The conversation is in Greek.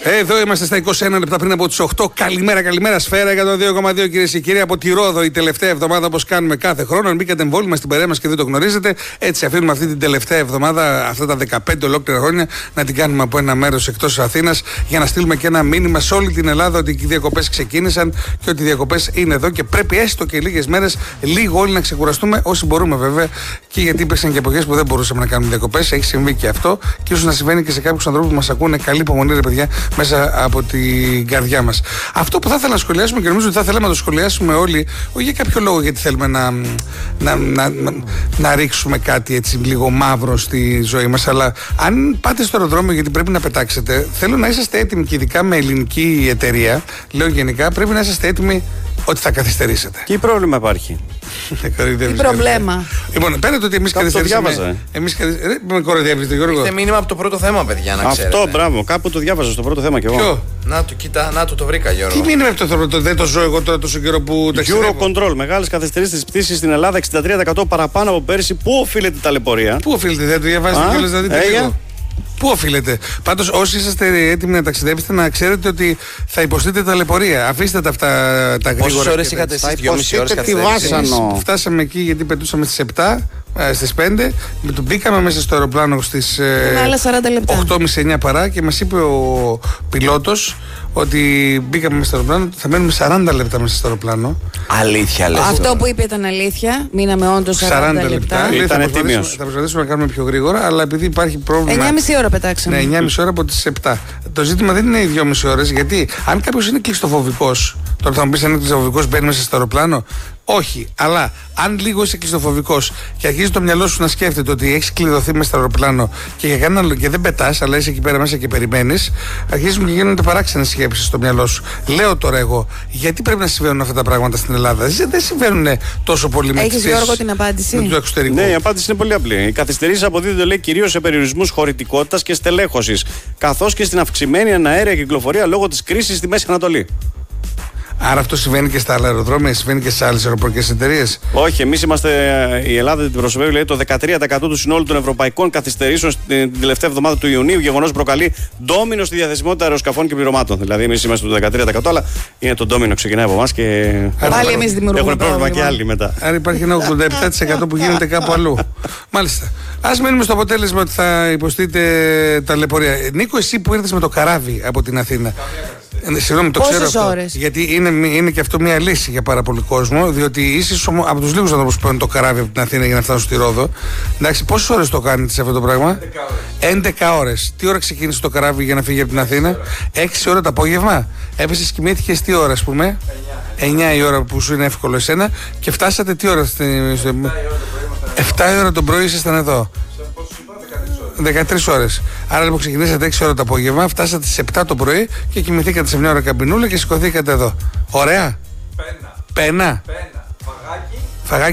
Εδώ είμαστε στα 21 λεπτά πριν από τις 8. Καλημέρα, Σφαίρα 102,2 κυρίες και κύριοι. Από τη Ρόδο η τελευταία εβδομάδα, όπως κάνουμε κάθε χρόνο. Αν μπήκατε εμβόλυμα στην παρέα μας και δεν το γνωρίζετε, έτσι αφήνουμε αυτή την τελευταία εβδομάδα, αυτά τα 15 ολόκληρα χρόνια, να την κάνουμε από ένα μέρος εκτός Αθήνας, για να στείλουμε και ένα μήνυμα σε όλη την Ελλάδα ότι οι διακοπές ξεκίνησαν και ότι οι διακοπές είναι εδώ και πρέπει έστω και λίγες μέρες λίγο όλοι να ξεκουραστούμε, όσοι μπορούμε βέβαια. Και γιατί υπήρξαν και εποχές που δεν μπορούσαμε να κάνουμε διακοπές, έχει συμβεί και αυτό, και ίσως να συμβαίνει και σε κάποιους ανθρώπους που μας ακούνε. Καλή υπομονή, ρε παιδιά, μέσα από την καρδιά μας. Αυτό που θα ήθελα να σχολιάσουμε και νομίζω ότι θα θέλαμε να το σχολιάσουμε όλοι, όχι για κάποιο λόγο γιατί θέλουμε να ρίξουμε κάτι έτσι λίγο μαύρο στη ζωή μας, αλλά αν πάτε στο αεροδρόμιο γιατί πρέπει να πετάξετε, θέλω να είσαστε έτοιμοι, και ειδικά με ελληνική εταιρεία, λέω γενικά, πρέπει να είσαστε έτοιμοι ότι θα καθυστερήσετε. Τι πρόβλημα υπάρχει? Τι προβλέμα? Λοιπόν, πέρατε ότι εμείς καθυστερήσαμε. Με κοροϊδεύετε, Γιώργο. Είστε μήνυμα από το πρώτο θέμα, παιδιά, να ξέρετε. Αυτό, μπράβο, κάπου το διάβαζα στο πρώτο θέμα κι εγώ. Ποιο? Να το, κοίτα, να το βρήκα, Γιώργο. Τι μήνυμα από το πρώτο, δεν το ζω εγώ τώρα τόσο καιρό που ταξιδεύω. Eurocontrol, μεγάλες καθυστερήσεις στις πτήσεις στην Ελλάδα, 63% παραπάνω από πέρυσι. Πού οφείλεται η ταλαιπωρία? Πού οφείλεται, δεν το διαβάζετε κιόλας να δείτε λίγο? Πού οφείλεται? Πάντως, όσοι είσαστε έτοιμοι να ταξιδέψετε, να ξέρετε ότι θα υποστείτε ταλαιπωρία. Αφήστε τα αυτά τα γρήγορα. Πόσες ώρες είχατε εσείς? 2,5 ώρες Βάσανο. Φτάσαμε εκεί γιατί πετούσαμε στις 7. Στις 5, μπήκαμε μέσα στο αεροπλάνο στις 8.30-9 παρά και μας είπε ο πιλότος ότι μπήκαμε μέσα στο αεροπλάνο, θα μένουμε 40 λεπτά μέσα στο αεροπλάνο. Αλήθεια λες? Αυτό που είπε ήταν αλήθεια. Μείναμε όντως 40 λεπτά. Ήταν τίμιος. Θα προσπαθήσουμε να κάνουμε πιο γρήγορα, αλλά επειδή υπάρχει πρόβλημα. 9,5 ώρα πετάξαμε. Ναι, 9,5 ώρα από τις 7. Το ζήτημα δεν είναι οι 2,5 ώρες, γιατί αν κάποιος είναι κλειστοφοβικός, τώρα θα μου πεις αν είναι κλειστοφοβικός μπαίνει μέσα στο αεροπλάνο. Όχι, αλλά αν λίγο είσαι κλειστοφοβικός και αρχίζει το μυαλό σου να σκέφτεται ότι έχεις κλειδωθεί μέσα στο αεροπλάνο και δεν πετάς, αλλά είσαι εκεί πέρα μέσα και περιμένεις, αρχίζουν και γίνονται παράξενες σκέψεις στο μυαλό σου. Λέω τώρα εγώ, γιατί πρέπει να συμβαίνουν αυτά τα πράγματα στην Ελλάδα? Δεν συμβαίνουν τόσο πολύ με Έχεις, Γιώργο, την απάντηση? με το εξωτερικό. Ναι, η απάντηση είναι πολύ απλή. Οι καθυστερήσεις αποδίδονται, λέει, κυρίως σε περιορισμούς χωρητικότητας και στελέχωσης, καθώς και στην αυξημένη εναέρια κυκλοφορία λόγω της κρίσης στη Μέση Ανατολή. Άρα αυτό συμβαίνει και στα άλλα αεροδρόμια, συμβαίνει και σε άλλες αεροπορικές εταιρείες? Όχι, εμείς είμαστε, η Ελλάδα την προσωπεύει, λέει, το 13% του συνόλου των ευρωπαϊκών καθυστερήσεων την τελευταία εβδομάδα του Ιουνίου. Γεγονός προκαλεί ντόμινο στη διαθεσιμότητα αεροσκαφών και πληρωμάτων. Δηλαδή, εμείς είμαστε στο 13%, αλλά είναι το ντόμινο, ξεκινάει από εμάς και. Πάλι εμείς δημιουργούμε έχουν πρόβλημα και άλλοι μετά. Άρα υπάρχει ένα 87% που γίνεται κάπου αλλού. Μάλιστα. Ας μείνουμε στο αποτέλεσμα ότι θα υποστείτε ταλαιπωρία. Νίκο, εσύ που ήρθες με το καράβι από την Αθήνα. Συγγνώμη, το ξέρω αυτό. Ώρες? Γιατί είναι και αυτό μια λύση για πάρα πολύ κόσμο. Διότι είσαι από τους λίγους ανθρώπους που παίρνουν το καράβι από την Αθήνα για να φτάσουν στη Ρόδο. Εντάξει, πόσες ώρες το κάνετε σε αυτό το πράγμα? 11 ώρες. Τι ώρα ξεκίνησε το καράβι για να φύγει από την Αθήνα? 6 ώρα το απόγευμα. Έπεσες, κοιμήθηκες τι ώρα, ας πούμε? 9 η ώρα που σου είναι εύκολο εσένα. Και φτάσατε τι ώρα? 7 η ώρα το πρωί ήσασταν εδώ. 13 ώρες. Άρα λοιπόν ξεκινήσατε 6 ώρα το απόγευμα, φτάσατε στις 7 το πρωί και κοιμηθήκατε σε μια ώρα καμπινούλα και σηκωθήκατε εδώ. Ωραία. Πένα. Φαγάκι.